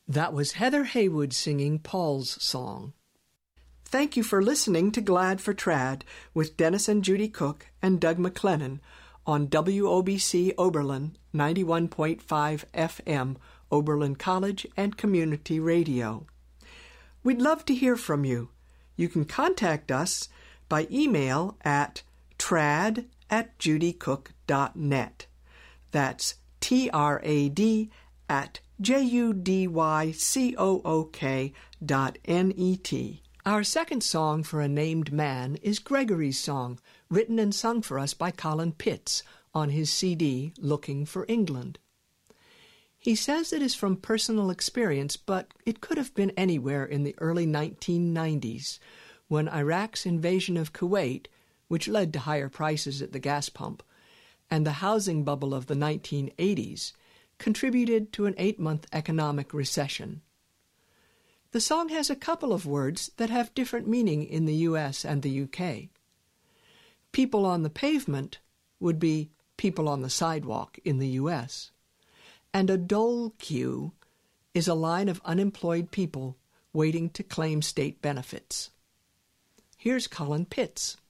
That was Heather Haywood singing Paul's song. Thank you for listening to Glad for Trad with Dennis and Judy Cook and Doug McLennan on WOBC Oberlin 91.5 FM, Oberlin College and Community Radio. We'd love to hear from you. You can contact us by email at trad@judycook.net. That's trad@judycook.net. Our second song for a named man is Gregory's Song, written and sung for us by Colin Pitts on his CD, Looking for England. He says it is from personal experience, but it could have been anywhere in the early 1990s, when Iraq's invasion of Kuwait, which led to higher prices at the gas pump, and the housing bubble of the 1980s, contributed to an 8-month economic recession. The song has a couple of words that have different meaning in the U.S. and the U.K. People on the pavement would be people on the sidewalk in the U.S., and a dole queue is a line of unemployed people waiting to claim state benefits. Here's Colin Pitts.